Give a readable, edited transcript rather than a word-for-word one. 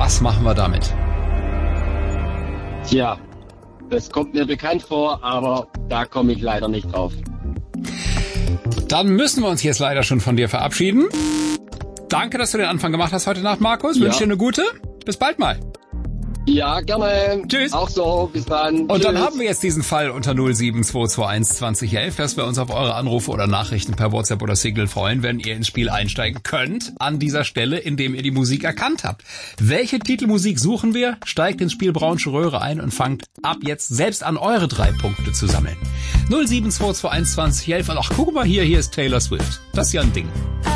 Was machen wir damit? Tja, das kommt mir bekannt vor, aber da komme ich leider nicht drauf. Dann müssen wir uns jetzt leider schon von dir verabschieden. Danke, dass du den Anfang gemacht hast heute Nacht, Markus. Wünsche dir eine gute. Bis bald mal. Ja, gerne. Tschüss. Auch so, bis dann. Und dann haben wir jetzt diesen Fall unter 07221 2011, dass wir uns auf eure Anrufe oder Nachrichten per WhatsApp oder Signal freuen, wenn ihr ins Spiel einsteigen könnt, an dieser Stelle, indem ihr die Musik erkannt habt. Welche Titelmusik suchen wir? Steigt ins Spiel Braunsche Röhre ein und fangt ab jetzt selbst an, eure 3 Punkte zu sammeln. 07221 2011. Und ach, guck mal hier ist Taylor Swift. Das ist ja ein Ding.